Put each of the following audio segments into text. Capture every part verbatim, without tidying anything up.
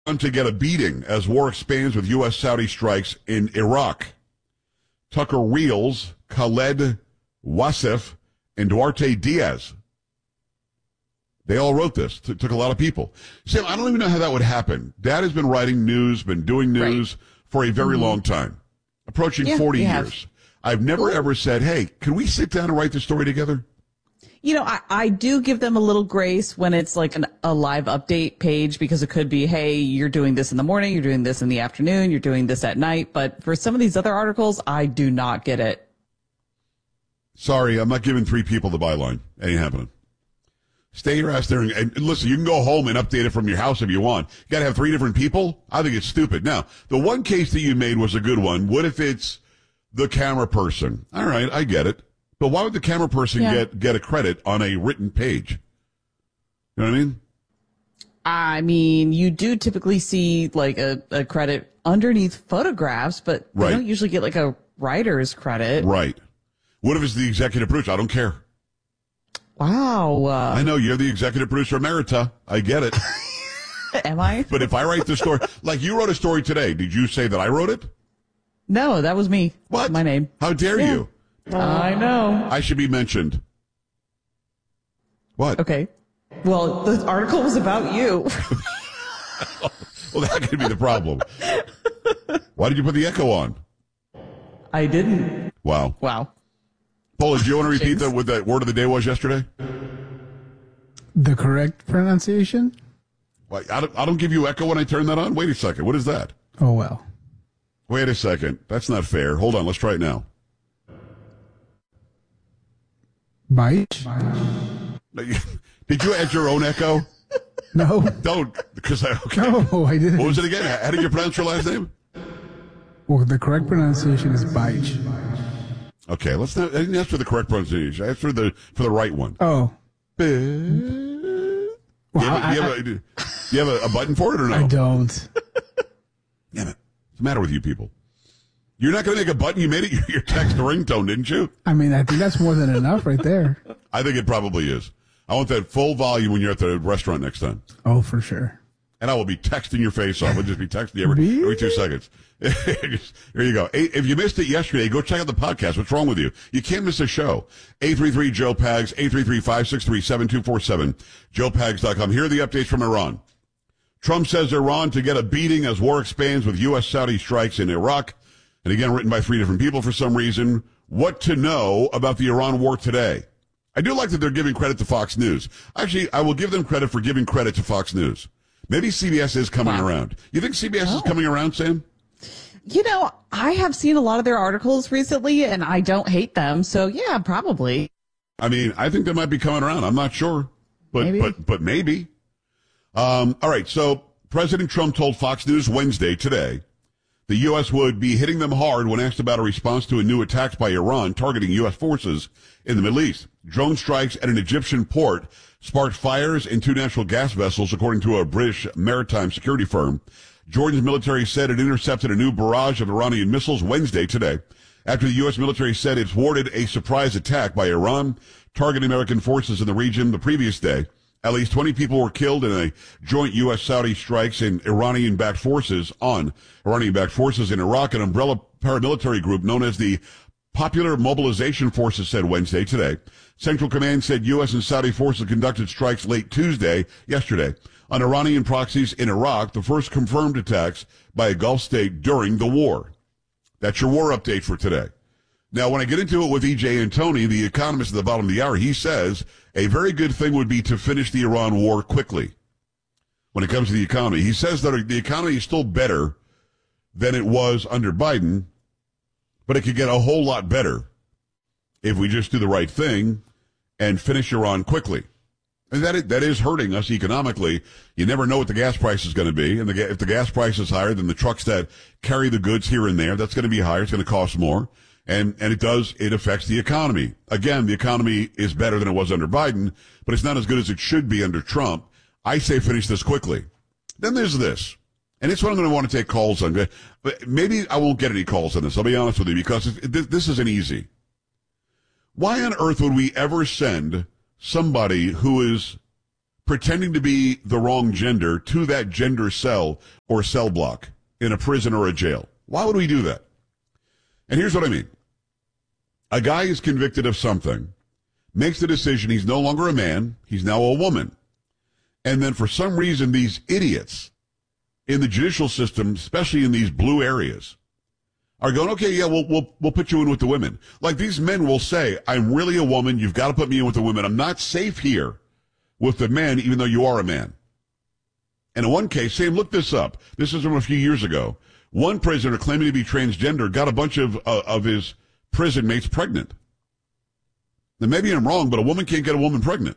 to get a beating as war expands with U S Saudi strikes in Iraq. Tucker Wheels, Khaled Wasif, and Duarte Diaz. They all wrote this. It took a lot of people. Sam, I don't even know how that would happen. Dad has been writing news, been doing news right. for a very mm-hmm. long time, approaching yeah, forty years. I've never Ooh. ever said, hey, can we sit down and write this story together? You know, I, I do give them a little grace when it's like an, a live update page, because it could be, hey, you're doing this in the morning, you're doing this in the afternoon, you're doing this at night. But for some of these other articles, I do not get it. Sorry, I'm not giving three people the byline. Ain't happening. Stay your ass there and, and listen, you can go home and update it from your house if you want. You got to have three different people? I think it's stupid. Now, the one case that you made was a good one. What if it's the camera person? All right, I get it. But why would the camera person yeah. get, get a credit on a written page? You know what I mean? I mean, you do typically see like a, a credit underneath photographs, but right. you don't usually get like a writer's credit. Right. What if it's the executive producer? I don't care. Wow. Uh, I know you're the executive producer Emerita. I get it. Am I? But if I write the story, like you wrote a story today, did you say that I wrote it? No, that was me. What? My name. How dare yeah. you? I know. I should be mentioned. What? Okay. Well, the article was about you. Well, that could be the problem. Why did you put the echo on? I didn't. Wow. Wow. Paula, do you want to repeat that what that word of the day was yesterday? The correct pronunciation? Well, I don't, I don't give you echo when I turn that on? Wait a second. What is that? Oh, well. Wait a second. That's not fair. Hold on. Let's try it now. Bite? Did you add your own echo? No. Don't, because I, okay. No, I didn't. What was it again? How did you pronounce your last name? Well, the correct pronunciation is Bite. Okay, let's not, I didn't ask for the correct pronunciation. I asked for the, for the right one. Oh. Well, do you have, a, do you have, a, do you have a, a button for it or no? I don't. Damn it. What's the matter with you people? You're not going to make a button? You made it your text ringtone, didn't you? I mean, I think that's more than enough right there. I think it probably is. I want that full volume when you're at the restaurant next time. Oh, for sure. And I will be texting your face off. I'll just be texting you every, every two seconds. Here you go. If you missed it yesterday, go check out the podcast. What's wrong with you? You can't miss a show. eight three three, Joe Pags, eight three three, five six three, seven two four seven, joe pags dot com. Here are the updates from Iran. Trump says Iran to get a beating as war expands with U S Saudi strikes in Iraq. And again, written by three different people for some reason. What to know about the Iran war today. I do like that they're giving credit to Fox News. Actually, I will give them credit for giving credit to Fox News. Maybe C B S is coming wow. around. You think C B S oh. is coming around, Sam? You know, I have seen a lot of their articles recently, and I don't hate them. So, yeah, probably. I mean, I think they might be coming around. I'm not sure. But maybe. But, but maybe. Um, all right, so President Trump told Fox News Wednesday, today, the U S would be hitting them hard when asked about a response to a new attacks by Iran targeting U S forces in the Middle East. Drone strikes at an Egyptian port sparked fires in two natural gas vessels, according to a British maritime security firm. Jordan's military said it intercepted a new barrage of Iranian missiles Wednesday today, after the U S military said it thwarted a surprise attack by Iran targeting American forces in the region the previous day. At least twenty people were killed in a joint U S Saudi strikes in Iranian-backed forces on Iranian-backed forces in Iraq. An umbrella paramilitary group known as the Popular Mobilization Forces said Wednesday today. Central Command said U S and Saudi forces conducted strikes late Tuesday, yesterday, on Iranian proxies in Iraq, the first confirmed attacks by a Gulf state during the war. That's your war update for today. Now, when I get into it with E J Antoni, the economist at the bottom of the hour, he says a very good thing would be to finish the Iran war quickly when it comes to the economy. He says that the economy is still better than it was under Biden, but it could get a whole lot better if we just do the right thing and finish Iran quickly. And that is, that is hurting us economically. You never know what the gas price is going to be. And the, if the gas price is higher, then the trucks that carry the goods here and there, that's going to be higher. It's going to cost more. And, and it does, it affects the economy. Again, the economy is better than it was under Biden, but it's not as good as it should be under Trump. I say finish this quickly. Then there's this. And it's what I'm going to want to take calls on. But maybe I won't get any calls on this. I'll be honest with you, because this isn't easy. Why on earth would we ever send somebody who is pretending to be the wrong gender to that gender cell or cell block in a prison or a jail. Why would we do that? And here's what I mean. A guy is convicted of something, makes the decision he's no longer a man, he's now a woman. And then for some reason, these idiots in the judicial system, especially in these blue areas, are going, okay, yeah, we'll, we'll, we'll put you in with the women. Like these men will say, I'm really a woman. You've got to put me in with the women. I'm not safe here with the men, even though you are a man. And in one case, Sam, look this up. This is from a few years ago. One prisoner claiming to be transgender got a bunch of, uh, of his prison mates pregnant. Now, maybe I'm wrong, but a woman can't get a woman pregnant.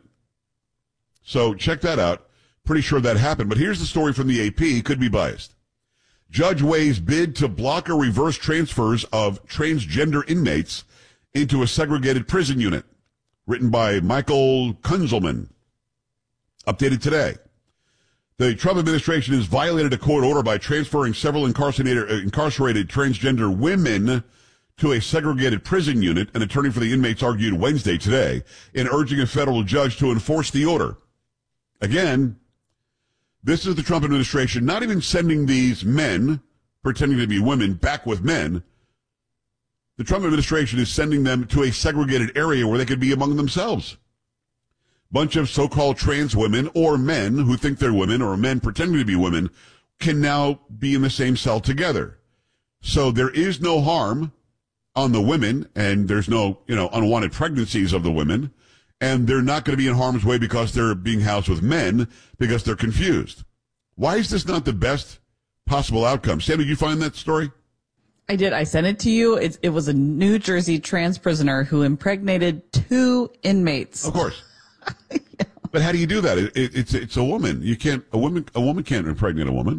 So check that out. Pretty sure that happened. But here's the story from the A P. Could be biased. Judge weighs bid to block or reverse transfers of transgender inmates into a segregated prison unit. Written by Michael Kunzelman. Updated today. The Trump administration has violated a court order by transferring several incarcerated, incarcerated transgender women to a segregated prison unit, an attorney for the inmates argued Wednesday today, in urging a federal judge to enforce the order. Again, this is the Trump administration not even sending these men, pretending to be women, back with men. The Trump administration is sending them to a segregated area where they could be among themselves. Bunch of so-called trans women or men who think they're women or men pretending to be women can now be in the same cell together. So there is no harm on the women, and there's no, you know, unwanted pregnancies of the women, and they're not going to be in harm's way because they're being housed with men because they're confused. Why is this not the best possible outcome? Sam, did you find that story? I did. I sent it to you. It, it was a New Jersey trans prisoner who impregnated two inmates. Of course. Yeah. But how do you do that? It, it, it's it's a woman. You can't a woman a woman can't impregnate a woman.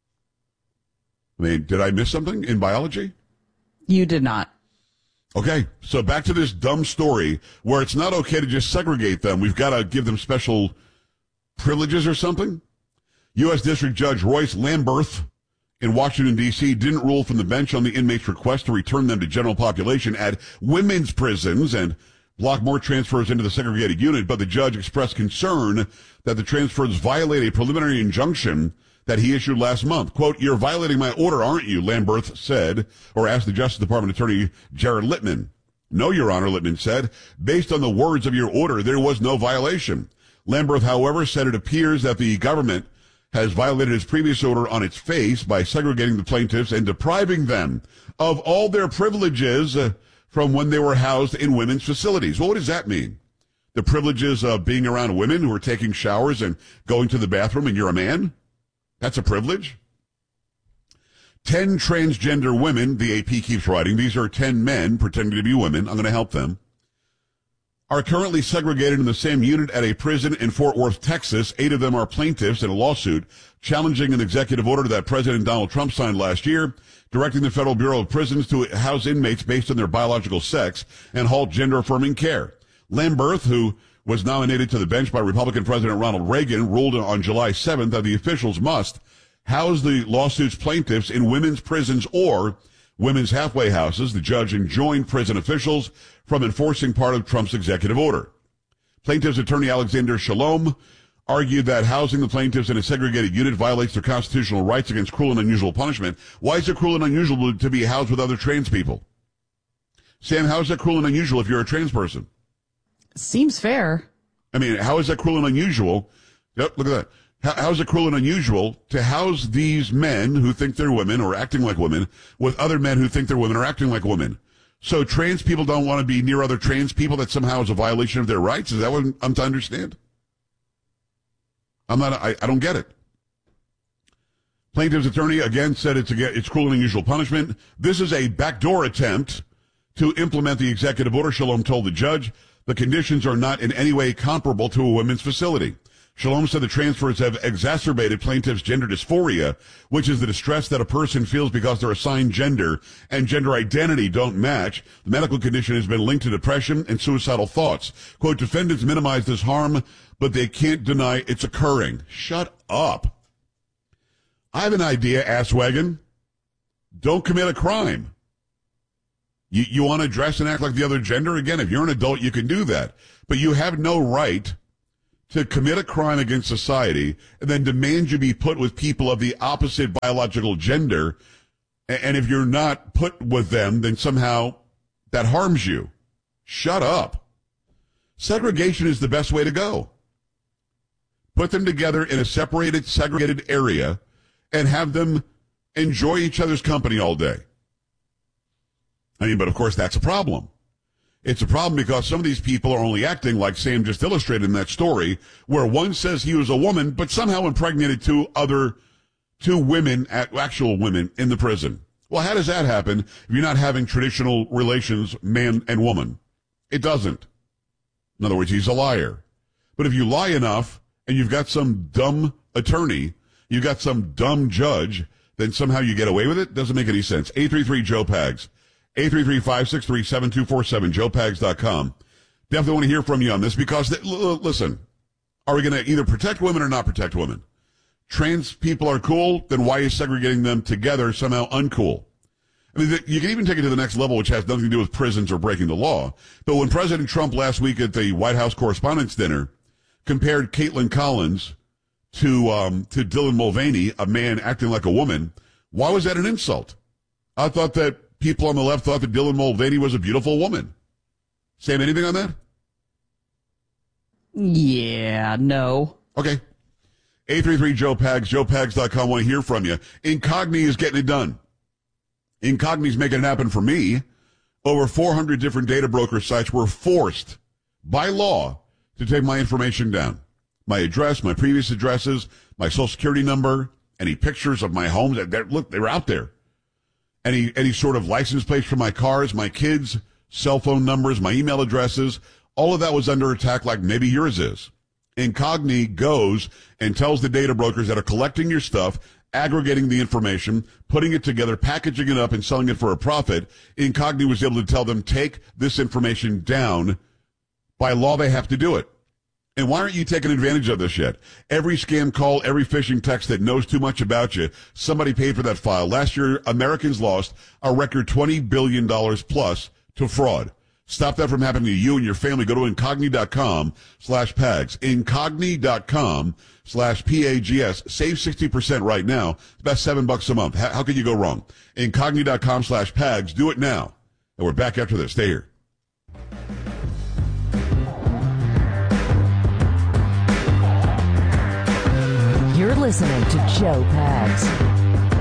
I mean, did I miss something in biology? You did not. Okay, so back to this dumb story where it's not okay to just segregate them. We've got to give them special privileges or something. U S District Judge Royce Lamberth in Washington, D C didn't rule from the bench on the inmates' request to return them to general population at women's prisons and block more transfers into the segregated unit, but the judge expressed concern that the transfers violate a preliminary injunction that he issued last month. Quote, "You're violating my order, aren't you?" Lamberth said, or asked the Justice Department Attorney Jared Littman. "No, Your Honor," Littman said. "Based on the words of your order, there was no violation." Lamberth, however, said it appears that the government has violated its previous order on its face by segregating the plaintiffs and depriving them of all their privileges uh, from when they were housed in women's facilities. Well, what does that mean? The privileges of being around women who are taking showers and going to the bathroom and you're a man? That's a privilege? Ten transgender women, the A P keeps writing, these are ten men pretending to be women, I'm going to help them, are currently segregated in the same unit at a prison in Fort Worth, Texas. Eight of them are plaintiffs in a lawsuit challenging an executive order that President Donald Trump signed last year, directing the Federal Bureau of Prisons to house inmates based on their biological sex and halt gender-affirming care. Lamberth, who was nominated to the bench by Republican President Ronald Reagan, ruled on July seventh that the officials must house the lawsuit's plaintiffs in women's prisons or women's halfway houses. The judge enjoined prison officials from enforcing part of Trump's executive order. Plaintiff's attorney Alexander Shalom argued that housing the plaintiffs in a segregated unit violates their constitutional rights against cruel and unusual punishment. Why is it cruel and unusual to be housed with other trans people? Sam, how is that cruel and unusual if you're a trans person? Seems fair. I mean, how is that cruel and unusual? Yep, look at that. How, how is it cruel and unusual to house these men who think they're women or acting like women with other men who think they're women or acting like women? So trans people don't want to be near other trans people, that somehow is a violation of their rights? Is that what I'm to understand? I'm not, I, I don't get it. Plaintiff's attorney again said it's, a, it's cruel and unusual punishment. This is a backdoor attempt to implement the executive order, Shalom told the judge. The conditions are not in any way comparable to a women's facility. Shalom said the transfers have exacerbated plaintiffs' gender dysphoria, which is the distress that a person feels because their assigned gender and gender identity don't match. The medical condition has been linked to depression and suicidal thoughts. Quote, defendants minimize this harm, but they can't deny it's occurring. Shut up. I have an idea, asswagon. Don't commit a crime. You, you want to dress and act like the other gender? Again, if you're an adult, you can do that. But you have no right to commit a crime against society and then demand you be put with people of the opposite biological gender. And if you're not put with them, then somehow that harms you. Shut up. Segregation is the best way to go. Put them together in a separated, segregated area and have them enjoy each other's company all day. I mean, but of course that's a problem. It's a problem because some of these people are only acting like Sam just illustrated in that story, where one says he was a woman, but somehow impregnated two other, two women, actual women in the prison. Well, how does that happen if you're not having traditional relations, man and woman? It doesn't. In other words, he's a liar. But if you lie enough and you've got some dumb attorney, you've got some dumb judge, then somehow you get away with it? Doesn't make any sense. eight three three Joe Pags. eight three three, five six three, seven two four seven, joe pags dot com. Definitely want to hear from you on this because, th- l- listen, are we going to either protect women or not protect women? Trans people are cool, then why is segregating them together somehow uncool? I mean, th- you can even take it to the next level, which has nothing to do with prisons or breaking the law. But when President Trump last week at the White House Correspondents' Dinner compared Caitlin Collins to um, to Dylan Mulvaney, a man acting like a woman, why was that an insult? I thought that people on the left thought that Dylan Mulvaney was a beautiful woman. Sam, anything on that? Yeah, no. Okay. eight three three Joe Pags, joe pags dot com. Want to hear from you. Incogni is getting it done. Incogni's making it happen for me. Over four hundred different data broker sites were forced by law to take my information down. My address, my previous addresses, my social security number, any pictures of my homes. They're, look, they were out there. Any, any sort of license plates for my cars, my kids' cell phone numbers, my email addresses. All of that was under attack like maybe yours is. Incogni goes and tells the data brokers that are collecting your stuff, aggregating the information, putting it together, packaging it up, and selling it for a profit. Incogni was able to tell them, take this information down. By law, they have to do it. And why aren't you taking advantage of this yet? Every scam call, every phishing text that knows too much about you, somebody paid for that file. Last year, Americans lost a record twenty billion dollars plus to fraud. Stop that from happening to you and your family. Go to incogni.com slash pags. Incogni.com slash P-A-G-S. Save sixty percent right now. It's about seven bucks a month. How, how could you go wrong? Incogni.com slash pags. Do it now. And we're back after this. Stay here. You're listening to Joe Pags.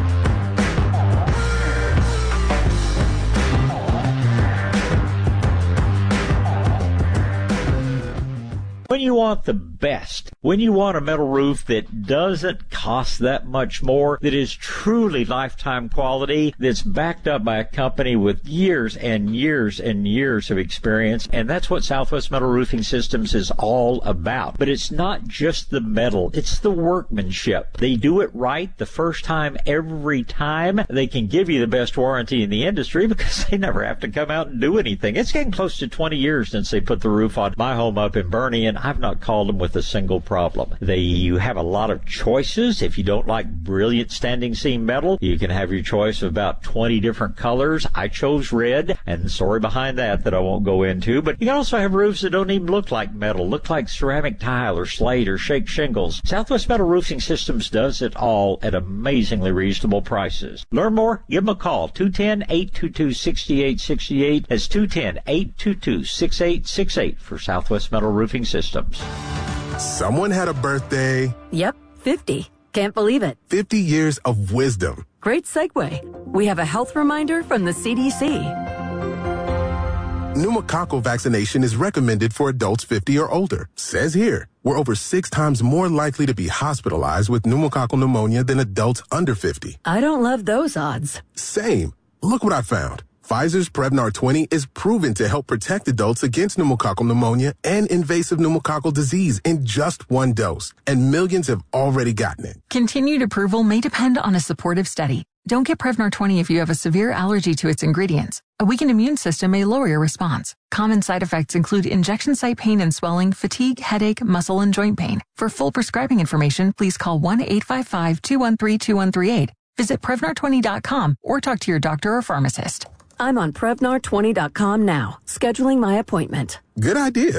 When you want the best, when you want a metal roof that doesn't cost that much more, that is truly lifetime quality, that's backed up by a company with years and years and years of experience, and that's what Southwest Metal Roofing Systems is all about. But it's not just the metal, it's the workmanship. They do it right the first time, every time. They can give you the best warranty in the industry because they never have to come out and do anything. It's getting close to twenty years since they put the roof on my home up in Bernie, and I've not called them with a single problem. They, you have a lot of choices. If you don't like brilliant standing seam metal, you can have your choice of about twenty different colors. I chose red, and the story behind that that I won't go into. But you can also have roofs that don't even look like metal, look like ceramic tile or slate or shake shingles. Southwest Metal Roofing Systems does it all at amazingly reasonable prices. Learn more? Give them a call. two one zero, eight two two, six eight six eight. That's two one zero, eight two two, six eight six eight for Southwest Metal Roofing Systems. Someone had a birthday. Yep, fifty. Can't believe it. fifty years of wisdom. Great segue. We have a health reminder from the C D C. Pneumococcal vaccination is recommended for adults fifty or older. Says here, we're over six times more likely to be hospitalized with pneumococcal pneumonia than adults under fifty. I don't love those odds. Same. Look what I found. Pfizer's Prevnar twenty is proven to help protect adults against pneumococcal pneumonia and invasive pneumococcal disease in just one dose, and millions have already gotten it. Continued approval may depend on a supportive study. Don't get Prevnar twenty if you have a severe allergy to its ingredients. A weakened immune system may lower your response. Common side effects include injection site pain and swelling, fatigue, headache, muscle, and joint pain. For full prescribing information, please call one eight five five, two one three, two one three eight. Visit Prevnar twenty dot com or talk to your doctor or pharmacist. I'm on Prevnar twenty dot com now, scheduling my appointment. Good idea.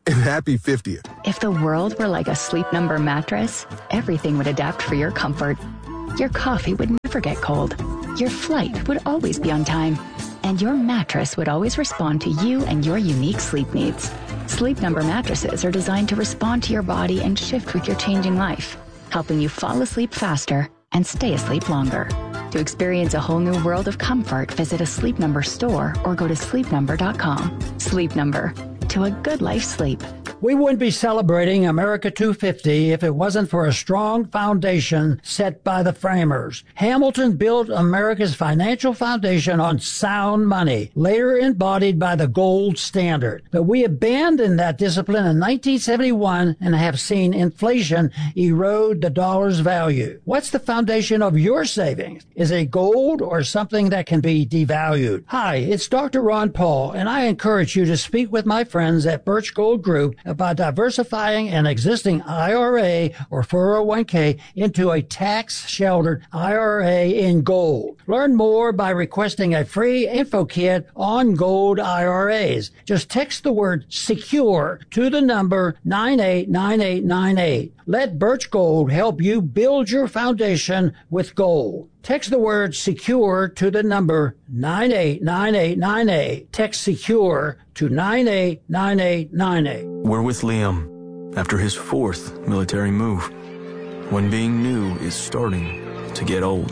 and happy fiftieth. If the world were like a Sleep Number mattress, everything would adapt for your comfort. Your coffee would never get cold. Your flight would always be on time. And your mattress would always respond to you and your unique sleep needs. Sleep Number mattresses are designed to respond to your body and shift with your changing life, helping you fall asleep faster and stay asleep longer. To experience a whole new world of comfort, visit a Sleep Number store or go to sleep number dot com. Sleep Number, to a good life sleep. We wouldn't be celebrating America two fifty if it wasn't for a strong foundation set by the framers. Hamilton built America's financial foundation on sound money, later embodied by the gold standard. But we abandoned that discipline in nineteen seventy-one and have seen inflation erode the dollar's value. What's the foundation of your savings? Is it gold or something that can be devalued? Hi, it's Doctor Ron Paul, and I encourage you to speak with my friends at Birch Gold Group about diversifying an existing I R A or four oh one k into a tax-sheltered I R A in gold. Learn more by requesting a free info kit on gold I R As. Just text the word SECURE to the number nine eight nine eight nine eight. Let Birch Gold help you build your foundation with gold. Text the word SECURE to the number nine eight nine eight nine eight. Text SECURE to nine eight nine eight nine eight. We're with Liam after his fourth military move, when being new is starting to get old.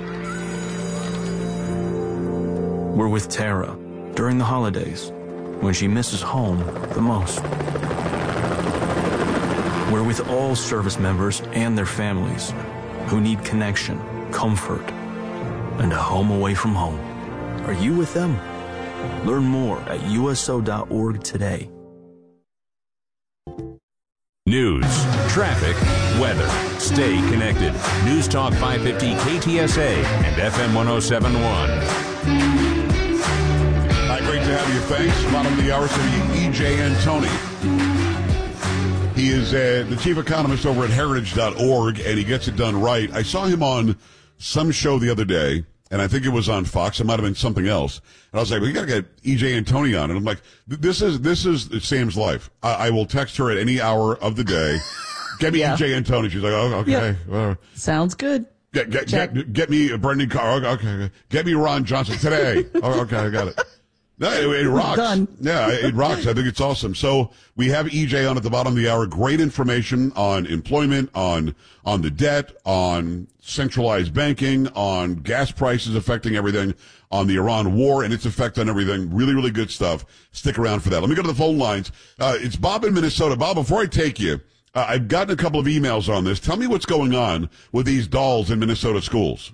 We're with Tara during the holidays, when she misses home the most. We're with all service members and their families who need connection, comfort, and a home away from home. Are you with them? Learn more at U S O dot org today. News, traffic, weather. Stay connected. News Talk five fifty K T S A and F M one oh seven point one. Hi, great to have you. Thanks. Bottom of the hour, to E J Antoni. He is uh, the chief economist over at heritage dot org, and he gets it done right. I saw him on some show the other day, and I think it was on Fox. It might have been something else. And I was like, we got to get E J Antoni on. And I'm like, this is this is Sam's life. I, I will text her at any hour of the day. Get me yeah. E J Antoni. She's like, oh, okay. Yep. Uh, Sounds good. Get get, get get me Brendan Carr. Okay, okay. Get me Ron Johnson today. Oh, okay, I got it. No, it, it rocks. Done. Yeah, it rocks. I think it's awesome. So we have E J on at the bottom of the hour. Great information on employment, on on the debt, on centralized banking, on gas prices affecting everything, on the Iran war and its effect on everything. Really, really good stuff. Stick around for that. Let me go to the phone lines. Uh, it's Bob in Minnesota. Bob, before I take you, uh, I've gotten a couple of emails on this. Tell me what's going on with these dolls in Minnesota schools.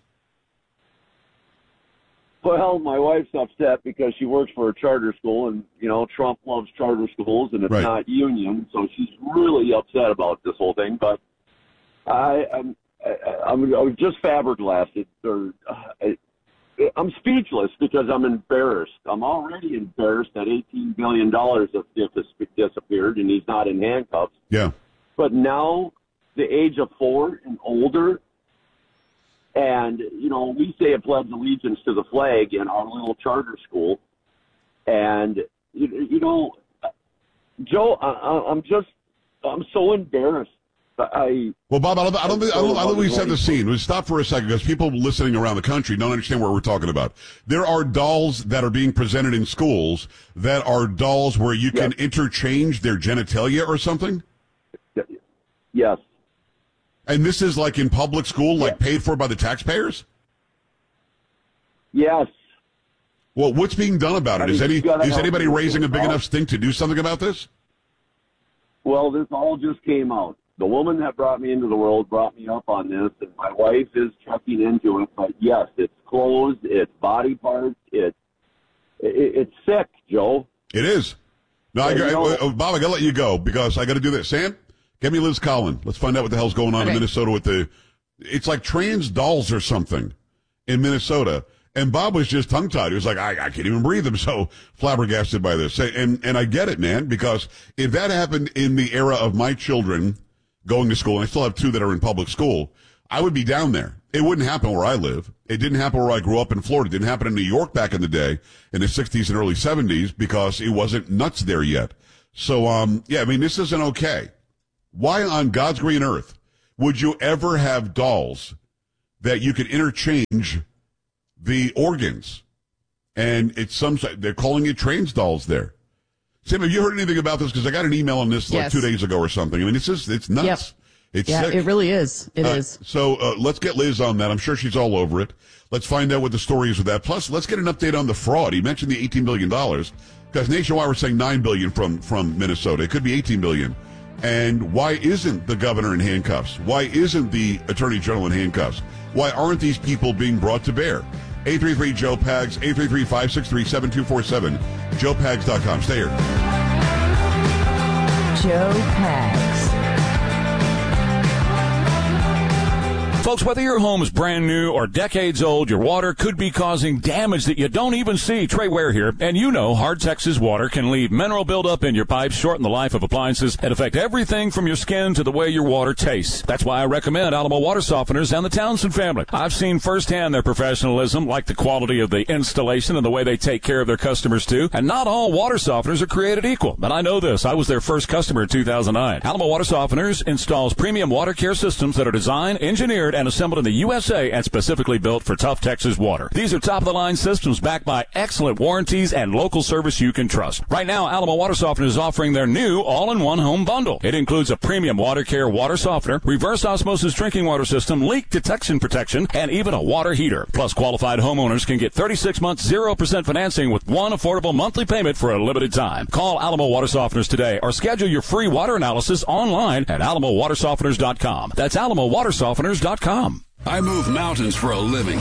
Well, my wife's upset because she works for a charter school, and, you know, Trump loves charter schools, and it's right. not union, so she's really upset about this whole thing. But I, I'm, I, I'm, I was just fiberglassed. Or, I, I'm speechless because I'm embarrassed. I'm already embarrassed that eighteen billion dollars has disappeared, and he's not in handcuffs. Yeah. But now, the age of four and older, and, you know, we say a pledge allegiance to the flag in our little charter school. And, you, you know, Joe, I, I'm just, I'm so embarrassed. I Well, Bob, I don't, I don't, think, I don't, I don't think we set the scene. We'll stop for a second because people listening around the country don't understand what we're talking about. There are dolls that are being presented in schools that are dolls where you can yes. interchange their genitalia or something? Yes. And this is like in public school, like paid for by the taxpayers? Yes. Well, what's being done about it? I mean, is any is anybody raising a big all. enough stink to do something about this? Well, this all just came out. The woman that brought me into the world brought me up on this, and my wife is checking into it. But yes, it's clothes, it's body parts, it's it, it's sick, Joe. It is. No, I, I, I, Bob, I got to let you go because I got to do this. Sam? Get me Liz Collin. Let's find out what the hell's going on okay. in Minnesota with the, it's like trans dolls or something in Minnesota. And Bob was just tongue-tied. He was like, I, I can't even breathe. I'm so flabbergasted by this. And, and I get it, man, because if that happened in the era of my children going to school, and I still have two that are in public school, I would be down there. It wouldn't happen where I live. It didn't happen where I grew up in Florida. It didn't happen in New York back in the day in the sixties and early seventies because it wasn't nuts there yet. So, um, yeah, I mean, this isn't okay. Why on God's green earth would you ever have dolls that you could interchange the organs? And it's some, they're calling it trans dolls there. Sam, have you heard anything about this? Because I got an email on this like yes. two days ago or something. I mean, it's just, it's nuts. Yep. It's yeah, sick. It really is. It uh, is. So uh, let's get Liz on that. I'm sure she's all over it. Let's find out what the story is with that. Plus, let's get an update on the fraud. He mentioned the eighteen billion dollars because Nationwide was saying nine billion dollars from, from Minnesota. It could be eighteen billion dollars. And why isn't the governor in handcuffs? Why isn't the attorney general in handcuffs? Why aren't these people being brought to bear? eight three three Joe Pags, eight three three, five six three, seven two four seven, joe pags dot com. Stay here. Joe Pags. Folks, whether your home is brand new or decades old, your water could be causing damage that you don't even see. Trey Ware here, and you know hard Texas water can leave mineral buildup in your pipes, shorten the life of appliances, and affect everything from your skin to the way your water tastes. That's why I recommend Alamo Water Softeners and the Townsend family. I've seen firsthand their professionalism, like the quality of the installation and the way they take care of their customers too. And not all water softeners are created equal, but I know this. I was their first customer in two thousand nine. Alamo Water Softeners installs premium water care systems that are designed, engineered, and assembled in the U S A and specifically built for tough Texas water. These are top-of-the-line systems backed by excellent warranties and local service you can trust. Right now, Alamo Water Softener is offering their new all-in-one home bundle. It includes a premium water care water softener, reverse osmosis drinking water system, leak detection protection, and even a water heater. Plus, qualified homeowners can get thirty-six months, zero percent financing with one affordable monthly payment for a limited time. Call Alamo Water Softeners today or schedule your free water analysis online at alamo water softeners dot com. That's alamo water softeners dot com. I move mountains for a living.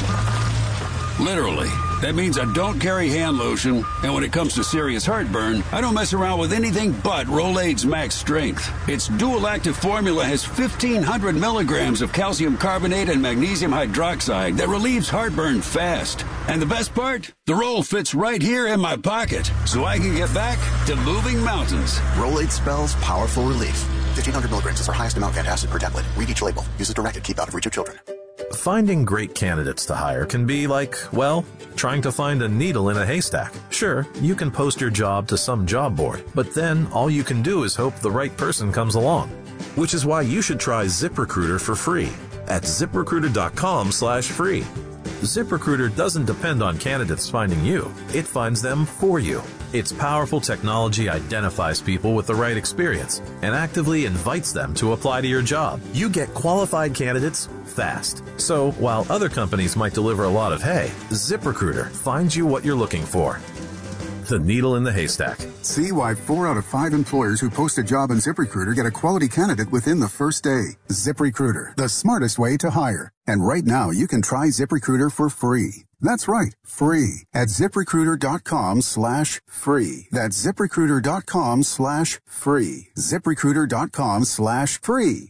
Literally. That means I don't carry hand lotion, and when it comes to serious heartburn, I don't mess around with anything but Rolaids Max Strength. Its dual-active formula has fifteen hundred milligrams of calcium carbonate and magnesium hydroxide that relieves heartburn fast. And the best part? The roll fits right here in my pocket, so I can get back to moving mountains. Rolaids spells powerful relief. fifteen hundred milligrams is our highest amount of antacid per tablet. Read each label. Use as directed. Keep out of reach of children. Finding great candidates to hire can be like, well, trying to find a needle in a haystack. Sure, you can post your job to some job board, but then all you can do is hope the right person comes along. Which is why you should try ZipRecruiter for free at ZipRecruiter.com slash free. ZipRecruiter doesn't depend on candidates finding you. It finds them for you. Its powerful technology identifies people with the right experience and actively invites them to apply to your job. You get qualified candidates fast. So while other companies might deliver a lot of hay, ZipRecruiter finds you what you're looking for. The needle in the haystack. See why four out of five employers who post a job on ZipRecruiter get a quality candidate within the first day. ZipRecruiter, the smartest way to hire. And right now, you can try ZipRecruiter for free. That's right, free at ZipRecruiter.com slash free. That's ZipRecruiter.com slash free. ZipRecruiter.com slash free.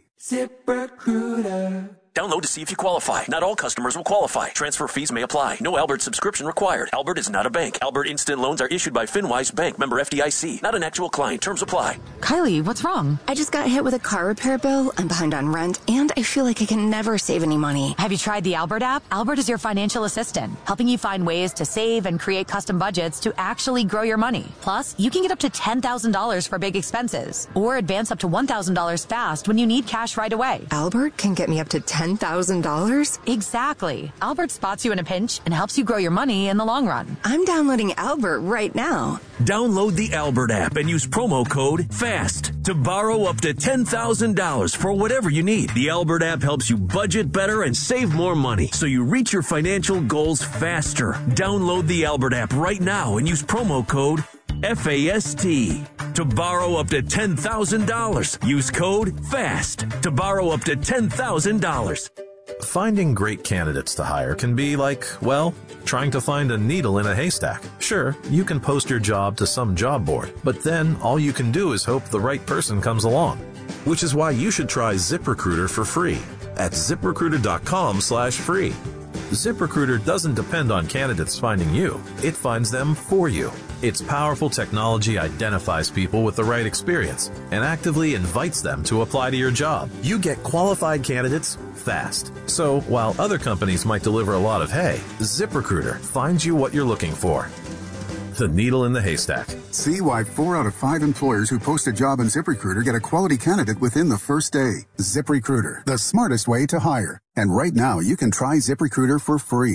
ZipRecruiter. Download to see if you qualify. Not all customers will qualify. Transfer fees may apply. No Albert subscription required. Albert is not a bank. Albert Instant Loans are issued by FinWise Bank, member F D I C. Not an actual client. Terms apply. Kylie, what's wrong? I just got hit with a car repair bill. I'm behind on rent, and I feel like I can never save any money. Have you tried the Albert app? Albert is your financial assistant, helping you find ways to save and create custom budgets to actually grow your money. Plus, you can get up to ten thousand dollars for big expenses, or advance up to one thousand dollars fast when you need cash right away. Albert can get me up to ten thousand dollars? Exactly. Albert spots you in a pinch and helps you grow your money in the long run. I'm downloading Albert right now. Download the Albert app and use promo code FAST to borrow up to ten thousand dollars for whatever you need. The Albert app helps you budget better and save more money so you reach your financial goals faster. Download the Albert app right now and use promo code F A S T to borrow up to ten thousand dollars. Use code FAST to borrow up to ten thousand dollars. Finding great candidates to hire can be like, well, trying to find a needle in a haystack. Sure, you can post your job to some job board, but then all you can do is hope the right person comes along. Which is why you should try ZipRecruiter for free at ZipRecruiter.com slash free. ZipRecruiter doesn't depend on candidates finding you. It finds them for you. Its powerful technology identifies people with the right experience and actively invites them to apply to your job. You get qualified candidates fast. So while other companies might deliver a lot of hay, ZipRecruiter finds you what you're looking for. the needle in the haystack. See why four out of five employers who post a job on ZipRecruiter get a quality candidate within the first day. ZipRecruiter, the smartest way to hire. And right now, you can try ZipRecruiter for free.